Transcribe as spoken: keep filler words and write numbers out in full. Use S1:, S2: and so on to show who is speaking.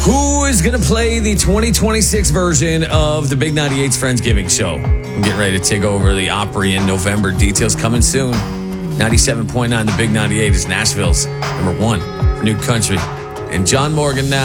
S1: Who is going to play the twenty twenty-six version of the Big ninety-eight's Friendsgiving show? I'm getting ready to take over the Opry in November. Details coming soon. ninety-seven point nine, the Big ninety-eight is Nashville's number one for new country. And John Morgan now.